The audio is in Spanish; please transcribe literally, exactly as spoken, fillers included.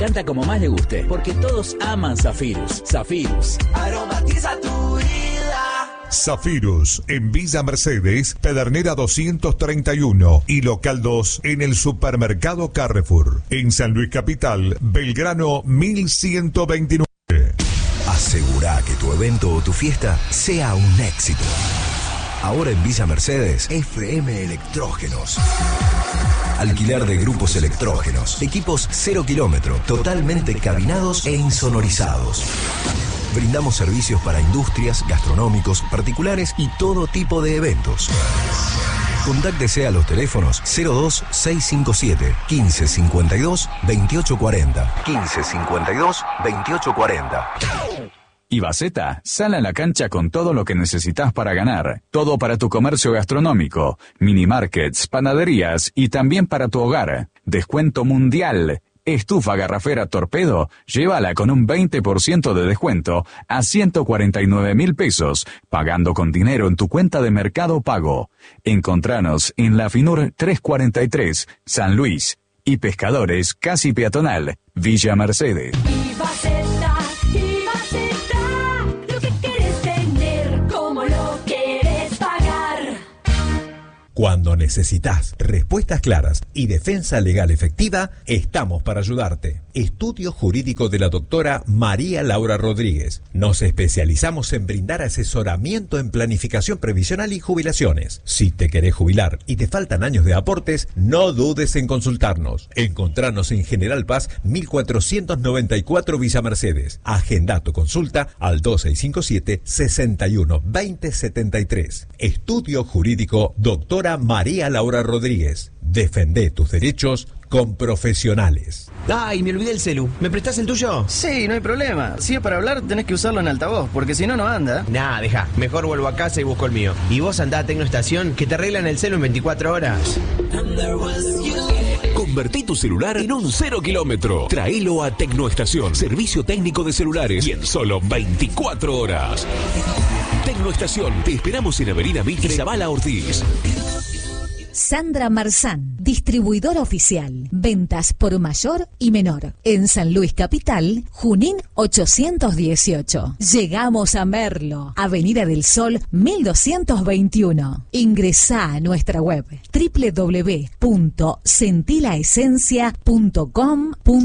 Canta como más le guste, porque todos aman Zafirus. Zafirus. Aromatiza tu vida. Zafirus, en Villa Mercedes, Pedernera doscientos treinta y uno y Local dos en el Supermercado Carrefour. En San Luis Capital, Belgrano mil ciento veintinueve. Asegurá que tu evento o tu fiesta sea un éxito. Ahora en Villa Mercedes, F M Electrógenos. Alquiler de grupos electrógenos, equipos cero kilómetro, totalmente cabinados e insonorizados. Brindamos servicios para industrias, gastronómicos, particulares y todo tipo de eventos. Contáctese a los teléfonos cero dos seis cinco siete, quince cincuenta y dos, veintiocho cuarenta. quince cincuenta y dos, veintiocho cuarenta. Ibaceta, sal a la cancha con todo lo que necesitas para ganar. Todo para tu comercio gastronómico, mini markets, panaderías y también para tu hogar. Descuento mundial. Estufa garrafera Torpedo, llévala con un veinte por ciento de descuento a ciento cuarenta y nueve mil pesos, pagando con dinero en tu cuenta de Mercado Pago. Encontranos en la Finur trescientos cuarenta y tres, San Luis. Y Pescadores, casi peatonal, Villa Mercedes. Ibaceta, Ibaceta, lo que quieres tener, como lo quieres pagar. Cuando necesitas respuestas claras y defensa legal efectiva, estamos para ayudarte. Estudio Jurídico de la doctora María Laura Rodríguez. Nos especializamos en brindar asesoramiento en planificación previsional y jubilaciones. Si te querés jubilar y te faltan años de aportes, no dudes en consultarnos. Encontranos en General Paz mil cuatrocientos noventa y cuatro Villa Mercedes. Agenda tu consulta al dos seis cinco siete, seis uno, dos cero siete tres. Estudio Jurídico doctora María Laura Rodríguez. Defendé tus derechos con profesionales. Ay, me olvidé el celu. ¿Me prestás el tuyo? Sí, no hay problema. Si es para hablar, tenés que usarlo en altavoz, porque si no, no anda. Nah, deja. Mejor vuelvo a casa y busco el mío. Y vos andá a Tecnoestación, que te arreglan el celu en veinticuatro horas. Convertí tu celular en un cero kilómetro. Traílo a Tecnoestación. Servicio técnico de celulares. Y en solo veinticuatro horas. Tecnoestación. Te esperamos en Avenida Mitre y Zavala Ortiz. Sandra Marzán, distribuidor oficial. Ventas por mayor y menor. En San Luis Capital, Junín ochocientos dieciocho. Llegamos a Merlo, Avenida del Sol mil doscientos veintiuno. Ingresá a nuestra web doble u doble u doble u punto sentilaesencia punto com punto